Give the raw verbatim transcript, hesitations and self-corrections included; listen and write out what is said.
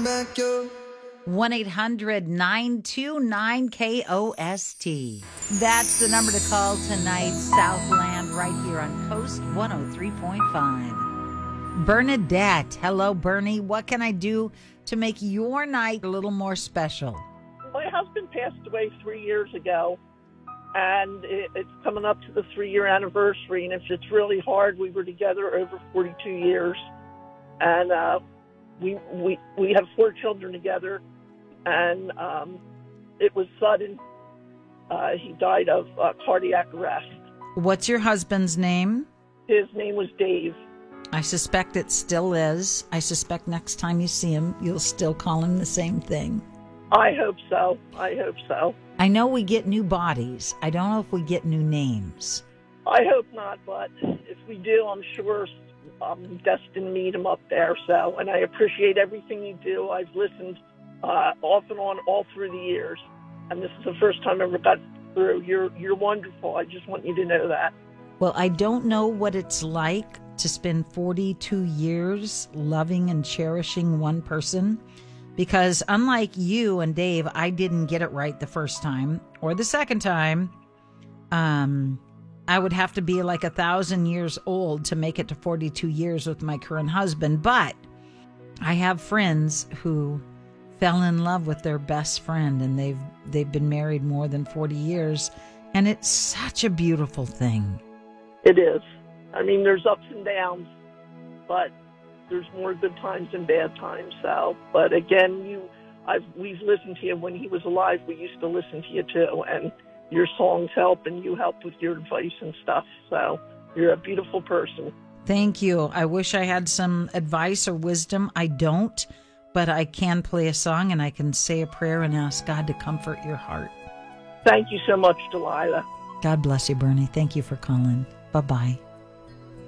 back your one eight hundred nine two nine K O S T. That's the number to call tonight, Southland, right here on Coast one oh three point five. Bernadette. Hello, Bernie. What can I do to make your night a little more special? My husband passed away three years ago, and it, it's coming up to the three-year anniversary, and it's, it's really hard. We were together over forty-two years, and uh, we, we, we have four children together. And um, it was sudden. Uh, he died of uh, cardiac arrest. What's your husband's name? His name was Dave. I suspect it still is. I suspect next time you see him, you'll still call him the same thing. I hope so. I hope so. I know we get new bodies. I don't know if we get new names. I hope not, but if we do, I'm sure I'm destined to meet him up there. So, and I appreciate everything you do. I've listened Uh, off and on all through the years, and this is the first time I ever got through. You're you're wonderful. I just want you to know that. Well, I don't know what it's like to spend forty-two years loving and cherishing one person, because unlike you and Dave, I didn't get it right the first time or the second time. Um, I would have to be like a thousand years old to make it to forty-two years with my current husband, but I have friends who fell in love with their best friend, and they've they've been married more than forty years, and it's such a beautiful thing. It is. I mean, there's ups and downs, but there's more good times than bad times. So, but again, you, I've we've listened to you when he was alive. We used to listen to you too, and your songs help, and you help with your advice and stuff. So, you're a beautiful person. Thank you. I wish I had some advice or wisdom. I don't. But I can play a song, and I can say a prayer and ask God to comfort your heart. Thank you so much, Delilah. God bless you, Bernie. Thank you for calling. Bye-bye.